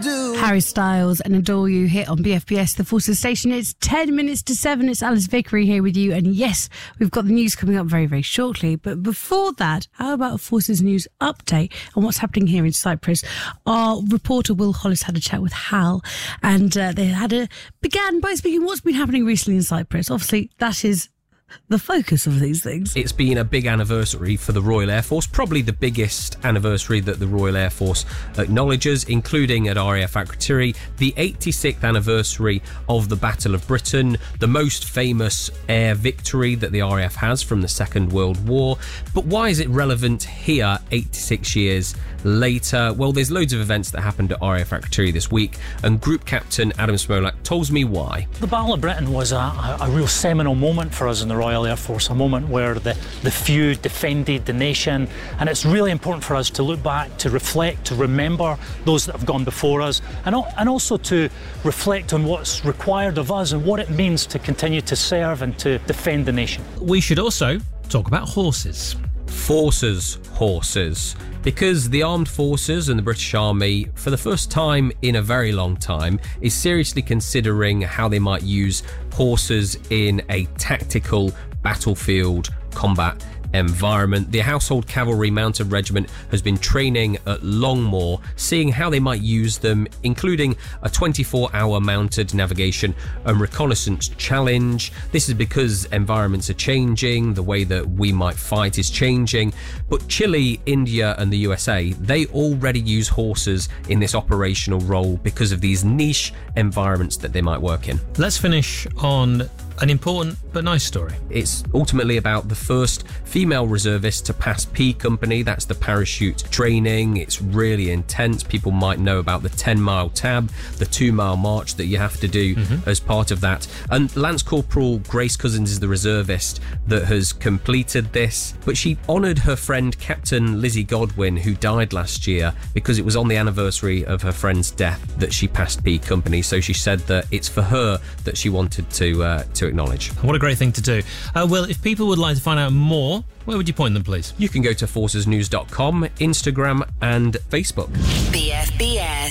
do. Harry Styles and Adore You hit on BFBS, the Forces station. It's 10 minutes to 7. It's Alice Vickery here with you. And yes, we've got the news coming up very, very shortly. But before that, how about a Forces news update on what's happening here in Cyprus? Our reporter Will Hollis had a chat with Hal, and they began by speaking what's been happening recently in Cyprus. Obviously, that is the focus of these things. It's been a big anniversary for the Royal Air Force, probably the biggest anniversary that the Royal Air Force acknowledges, including at RAF Akrotiri, the 86th anniversary of the Battle of Britain, the most famous air victory that the RAF has from the Second World War. But why is it relevant here 86 years later? Well, there's loads of events that happened at RAF Akrotiri this week, and Group Captain Adam Smolak tells me why. The Battle of Britain was a real seminal moment for us in the Royal Air Force, a moment where the few defended the nation, and it's really important for us to look back, to reflect, to remember those that have gone before us, and also to reflect on what's required of us and what it means to continue to serve and to defend the nation. We should also talk about horses. Horses. Because the Armed Forces and the British Army, for the first time in a very long time, is seriously considering how they might use horses in a tactical battlefield combat environment. The Household Cavalry Mounted Regiment has been training at Longmoor, seeing how they might use them, including a 24-hour mounted navigation and reconnaissance challenge. This is because environments are changing, the way that we might fight is changing. But Chile, India and the USA, they already use horses in this operational role because of these niche environments that they might work in. Let's finish on an important but nice story. It's ultimately about the first female reservist to pass P Company. That's the parachute training. It's really intense. People might know about the 10-mile tab, the 2-mile march that you have to do as part of that. And Lance Corporal Grace Cousins is the reservist that has completed this. But she honoured her friend Captain Lizzie Godwin, who died last year, because it was on the anniversary of her friend's death that she passed P Company. So she said that it's for her that she wanted to acknowledge. What a great thing to do. Well, if people would like to find out more, where would you point them, please? You can go to forcesnews.com, Instagram and Facebook. BFBS.